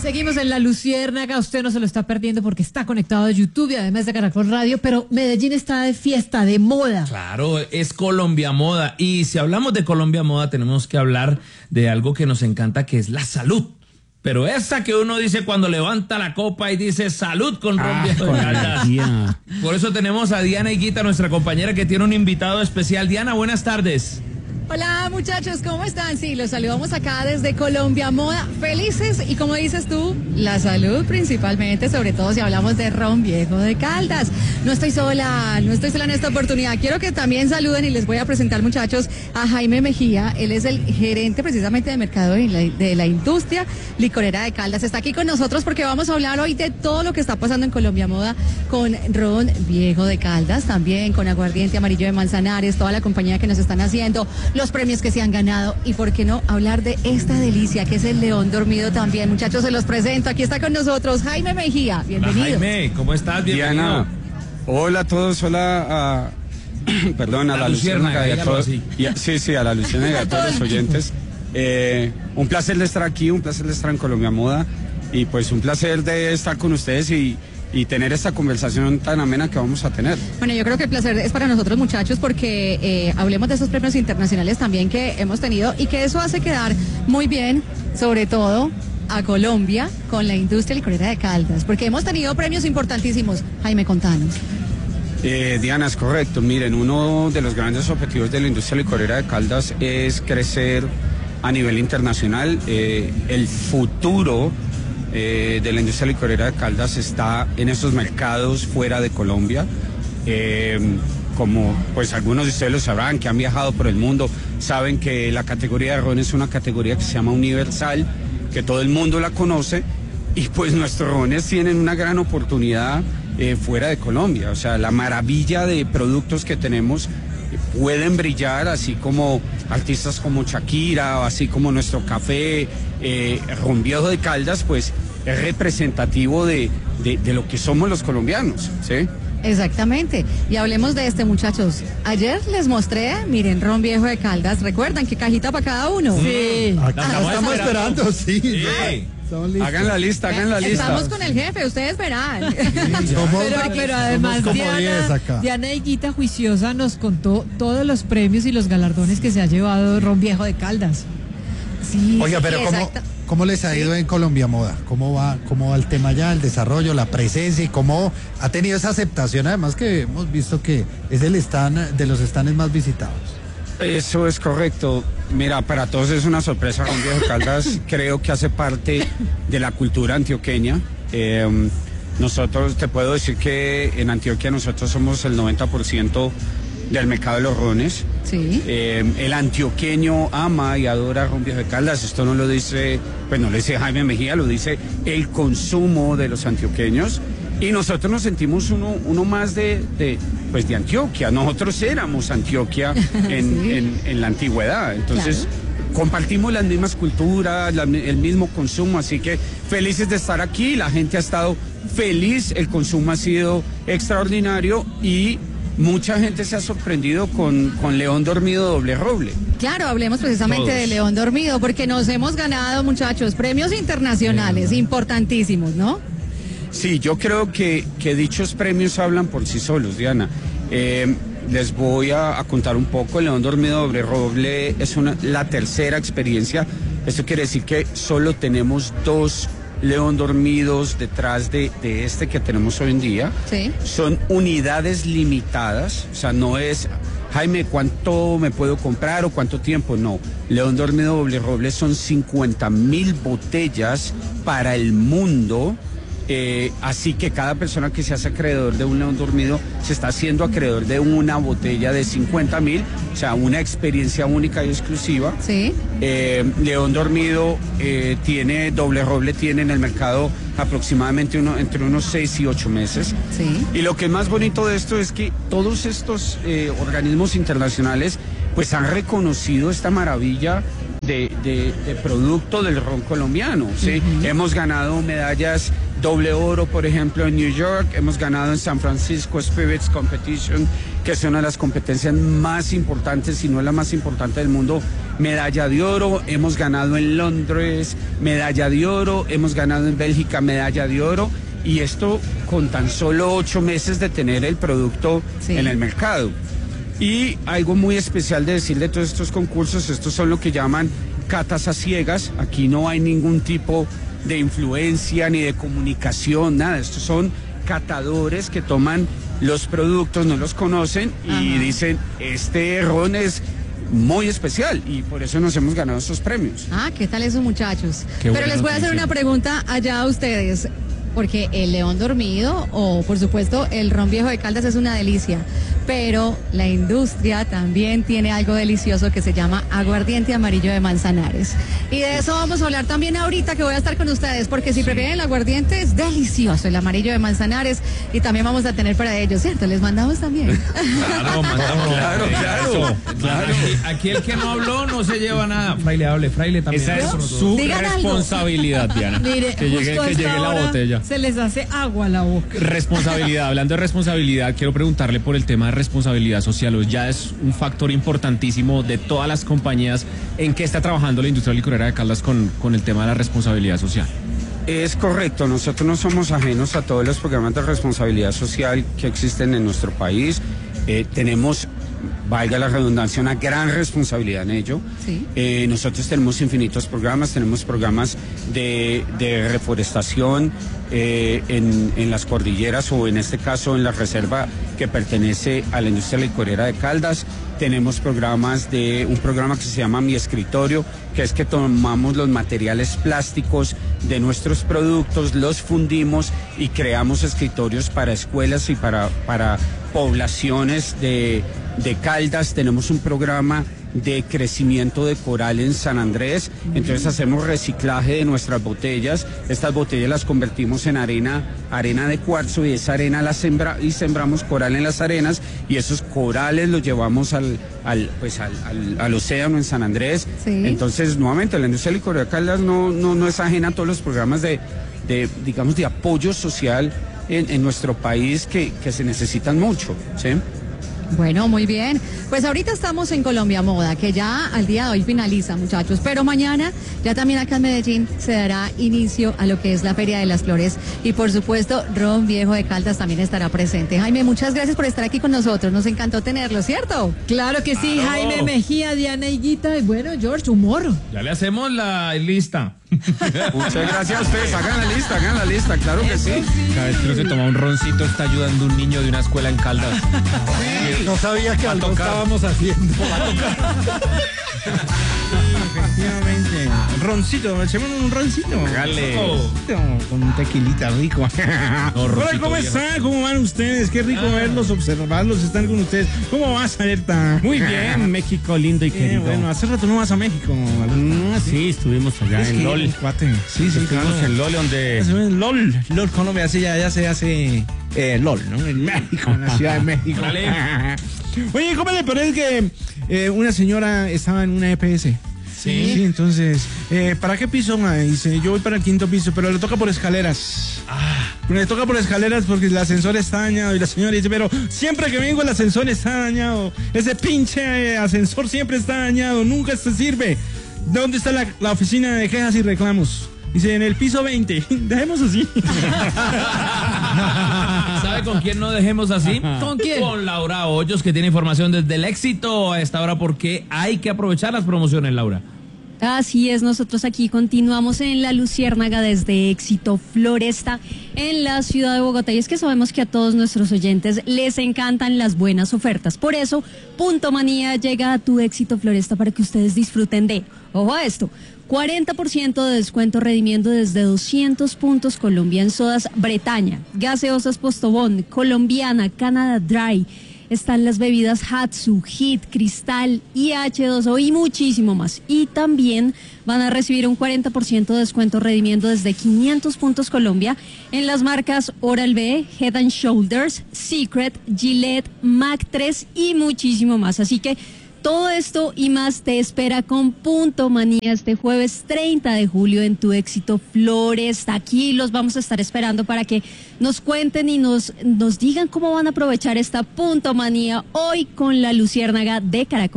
Seguimos en La Luciérnaga, usted no se lo está perdiendo porque está conectado a YouTube y además de Caracol Radio, pero Medellín está de fiesta, de moda. Claro, es Colombia Moda, y si hablamos de Colombia Moda tenemos que hablar de algo que nos encanta, que es la salud. Pero esa que uno dice cuando levanta la copa y dice salud con Ron Viejo de Caldas. Por eso tenemos a Diana Higuita, nuestra compañera, que tiene un invitado especial. Diana, buenas tardes. Hola muchachos, ¿cómo están? Sí, los saludamos acá desde Colombia Moda, felices y como dices tú, la salud principalmente, sobre todo si hablamos de Ron Viejo de Caldas. No estoy sola en esta oportunidad. Quiero que también saluden y les voy a presentar, muchachos, a Jaime Mejía. Él es el gerente precisamente de mercado de la industria licorera de Caldas. Está aquí con nosotros porque vamos a hablar hoy de todo lo que está pasando en Colombia Moda con Ron Viejo de Caldas, también con Aguardiente Amarillo de Manzanares, toda la compañía que nos están haciendo, los premios que se han ganado y por qué no hablar de esta delicia que es el León Dormido también. Muchachos, se los presento. Aquí está con nosotros Jaime Mejía. Bienvenido. Hola, Jaime, ¿cómo estás? Bienvenido. Diana, hola a todos, hola perdón, a la Luciérnaga y a todos. Sí, a la Luciérnaga y a todos los oyentes. Un placer de estar aquí, un placer de estar en Colombia Moda y pues un placer de estar con ustedes y tener esta conversación tan amena que vamos a tener. Bueno, yo creo que el placer es para nosotros, muchachos, porque hablemos de esos premios internacionales también que hemos tenido y que eso hace quedar muy bien, sobre todo a Colombia, con la industria licorera de Caldas, porque hemos tenido premios importantísimos. Jaime, contanos. Diana, es correcto. Miren, uno de los grandes objetivos de la industria licorera de Caldas es crecer a nivel internacional. El futuro de la industria licorera de Caldas está en estos mercados fuera de Colombia. Como pues algunos de ustedes lo sabrán, que han viajado por el mundo, saben que la categoría de ron es una categoría que se llama universal, que todo el mundo la conoce, y pues nuestros rones tienen una gran oportunidad fuera de Colombia. O sea, la maravilla de productos que tenemos pueden brillar, así como artistas como Shakira, o así como nuestro café Ron Viejo de Caldas, pues es representativo de lo que somos los colombianos, ¿sí? Exactamente, y hablemos de muchachos. Ayer les mostré, miren, Ron Viejo de Caldas. ¿Recuerdan qué cajita para cada uno? Sí. Estamos esperando, sí. Hagan la lista. Estamos con el jefe, ustedes verán. Pero además Diana Higuita juiciosa nos contó todos los premios y los galardones que se ha llevado Ron Viejo de Caldas. Sí. Oiga, pero ¿cómo les ha ido en Colombia Moda? ¿Cómo va el tema ya, el desarrollo, la presencia y cómo ha tenido esa aceptación? Además que hemos visto que es el stand de los stands más visitados. Eso es correcto. Mira, para todos es una sorpresa. Ron Viejo de Caldas creo que hace parte de la cultura antioqueña. Nosotros, te puedo decir que en Antioquia nosotros somos el 90% del mercado de los rones. Sí. El antioqueño ama y adora Ron Viejo de Caldas. Esto no lo dice, pues no lo dice Jaime Mejía, lo dice el consumo de los antioqueños. Y nosotros nos sentimos uno más de Antioquia. Nosotros éramos Antioquia en la antigüedad. Entonces, compartimos las mismas culturas, el mismo consumo. Así que felices de estar aquí. La gente ha estado feliz. El consumo ha sido extraordinario y mucha gente se ha sorprendido con León Dormido Doble Roble. Claro, hablemos precisamente de León Dormido, porque nos hemos ganado, muchachos, premios internacionales importantísimos, ¿no? Sí, yo creo que dichos premios hablan por sí solos, Diana. Les voy a contar un poco. El León Dormido Doble Roble es la tercera experiencia. Esto quiere decir que solo tenemos 2 León Dormidos detrás de este que tenemos hoy en día. Sí. Son unidades limitadas, o sea, no es, Jaime, ¿cuánto me puedo comprar o cuánto tiempo? No, León Dormido Doble Roble son 50,000 botellas para el mundo. Así que cada persona que se hace acreedor de un León Dormido se está haciendo acreedor de una botella de 50,000, o sea, una experiencia única y exclusiva. Sí. León Dormido Doble Roble tiene en el mercado aproximadamente entre unos 6 y 8 meses. Sí. Y lo que es más bonito de esto es que todos estos organismos internacionales pues han reconocido esta maravilla de producto del ron colombiano, ¿sí? Hemos ganado medallas doble oro, por ejemplo, en New York, hemos ganado en San Francisco Spirits Competition, que es una de las competencias más importantes, si no la más importante del mundo, medalla de oro, hemos ganado en Londres, medalla de oro, hemos ganado en Bélgica, medalla de oro, y esto con tan solo 8 meses de tener el producto en el mercado. Y algo muy especial de decir de todos estos concursos, estos son lo que llaman catas a ciegas. Aquí no hay ningún tipo de influencia ni de comunicación, nada. Estos son catadores que toman los productos, no los conocen y dicen, este ron es muy especial, y por eso nos hemos ganado esos premios. ¿Qué tal esos muchachos? Pero les voy a hacer una pregunta allá a ustedes, porque el león dormido o por supuesto el ron viejo de Caldas es una delicia, pero la industria también tiene algo delicioso que se llama aguardiente amarillo de Manzanares, y de eso vamos a hablar también ahorita que voy a estar con ustedes, porque si prefieren el aguardiente es delicioso el amarillo de Manzanares, y también vamos a tener para ellos, ¿cierto? Les mandamos también. Claro, mandamos. Claro. Aquí el que no habló no se lleva nada. Fraile, hable, Fraile también. Esa es su responsabilidad, Diana. Mire, que llegue la botella. Se les hace agua a la boca. Responsabilidad, hablando de responsabilidad, quiero preguntarle por el tema de responsabilidad social. Ya es un factor importantísimo de todas las compañías. ¿En qué está trabajando la industria licorera de Caldas con el tema de la responsabilidad social? Es correcto, nosotros no somos ajenos a todos los programas de responsabilidad social que existen en nuestro país. Tenemos, valga la redundancia, una gran responsabilidad en ello. Sí. Nosotros tenemos infinitos programas, tenemos programas de reforestación en las cordilleras, o en este caso en la reserva que pertenece a la industria licorera de Caldas. Tenemos un programa que se llama Mi Escritorio, que es que tomamos los materiales plásticos de nuestros productos, los fundimos y creamos escritorios para escuelas y para poblaciones de Caldas. Tenemos un programa de crecimiento de coral en San Andrés, entonces hacemos reciclaje de nuestras botellas. Estas botellas las convertimos en arena de cuarzo, y esa arena sembramos coral en las arenas, y esos corales los llevamos al océano en San Andrés. Sí. Entonces, nuevamente, la industria licorera de Caldas no es ajena a todos los programas de apoyo social en nuestro país que se necesitan mucho, ¿sí? Bueno, muy bien. Pues ahorita estamos en Colombia Moda, que ya al día de hoy finaliza, muchachos, pero mañana ya también acá en Medellín se dará inicio a lo que es la Feria de las Flores, y por supuesto Ron Viejo de Caldas también estará presente. Jaime, muchas gracias por estar aquí con nosotros, nos encantó tenerlo, ¿cierto? Claro que sí, claro. Jaime Mejía, Diana Higuita, y bueno, George, humor. Ya le hacemos la lista. Muchas gracias, Fes. Hagan la lista, claro que sí. Cada vez que uno se toma un roncito está ayudando a un niño de una escuela en Caldas. Sí, no sabía que algo estábamos haciendo. Efectivamente. Roncito, echemos un roncito. Hágale. Con un tequilita rico. Hola, ¿cómo están? ¿Cómo van ustedes? Qué rico verlos, observarlos, estar con ustedes. ¿Cómo vas, Alerta? Muy bien, México lindo y querido. Bueno, hace rato no vas a México. Sí, estuvimos allá en LOL. Sí, estuvimos en LOL, donde... LOL Colombia, ya se hace LOL, ¿no? En México, en la Ciudad de México. Oye, ¿cómo le parece que una señora estaba en una EPS? Sí, entonces, ¿para qué piso? Dice, yo voy para el 5º piso, pero le toca por escaleras. Le toca por escaleras porque el ascensor está dañado. Y la señora dice, pero siempre que vengo el ascensor está dañado. Ese pinche ascensor siempre está dañado, nunca se sirve. ¿Dónde está la oficina de quejas y reclamos? Dice, en el piso 20. Dejemos así. ¿Sabe con quién no dejemos así? ¿Con quién? Con Laura Hoyos, que tiene información desde el Éxito a esta hora, porque hay que aprovechar las promociones, Laura. Así es, nosotros aquí continuamos en La Luciérnaga desde Éxito Floresta en la ciudad de Bogotá, y es que sabemos que a todos nuestros oyentes les encantan las buenas ofertas. Por eso, Punto Manía llega a tu Éxito Floresta para que ustedes disfruten de, ojo a esto, 40% de descuento redimiendo desde 200 puntos Colombia en sodas Bretaña, gaseosas Postobón, Colombiana, Canada Dry. Están las bebidas Hatsu, Hit, Cristal, IH2O y muchísimo más. Y también van a recibir un 40% de descuento redimiendo desde 500 puntos Colombia en las marcas Oral-B, Head & Shoulders, Secret, Gillette, Mac 3 y muchísimo más. Así que todo esto y más te espera con Punto Manía este jueves 30 de julio en tu Éxito Floresta. Aquí los vamos a estar esperando para que nos cuenten y nos digan cómo van a aprovechar esta Punto Manía hoy con la Luciérnaga de Caracol.